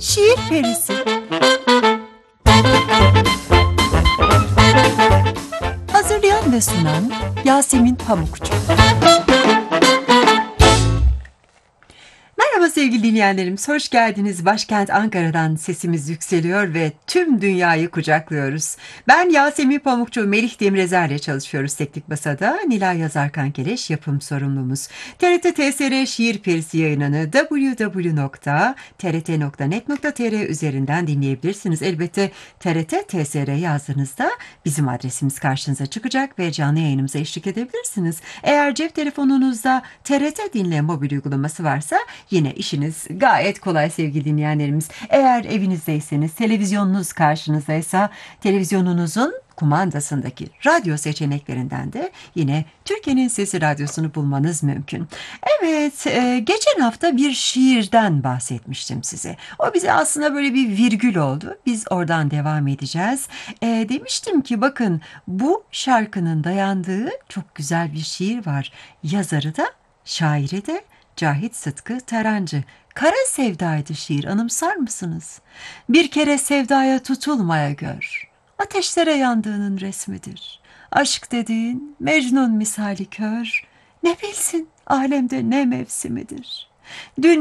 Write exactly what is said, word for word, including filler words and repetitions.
Şiir Perisi. Hazırlayan ve sunan Yasemin Pamukçu. Merhaba sevgili dinleyenlerimiz, hoş geldiniz. Başkent Ankara'dan sesimiz yükseliyor ve tüm dünyayı kucaklıyoruz. Ben Yasemin Pamukçu, Melih Demirezer'le çalışıyoruz Teknik Masa'da. Nilay Yazar Kankeleş yapım sorumlumuz. T R T T S R Şiir Perisi yayınını double-u double-u double-u nokta t r t nokta net nokta t r üzerinden dinleyebilirsiniz. Elbette T R T T S R yazdığınızda bizim adresimiz karşınıza çıkacak ve canlı yayınımıza eşlik edebilirsiniz. Eğer cep telefonunuzda T R T Dinle mobil uygulaması varsa yine işiniz gayet kolay sevgili dinleyenlerimiz. Eğer evinizdeyseniz, televizyonunuz karşınızdaysa televizyonunuzun kumandasındaki radyo seçeneklerinden de yine Türkiye'nin Sesi Radyosu'nu bulmanız mümkün. Evet, e, geçen hafta bir şiirden bahsetmiştim size. O bize aslında böyle bir virgül oldu. Biz oradan devam edeceğiz. E, demiştim ki bakın, bu şarkının dayandığı çok güzel bir şiir var. Yazarı da, şairi de Cahit Sıtkı Tarancı. Kara sevdaydı şiir, anımsar mısınız? Bir kere sevdaya tutulmaya gör. Ateşlere yandığının resmidir. Aşk dediğin Mecnun misali kör. Ne bilsin alemde ne mevsimidir. Dünya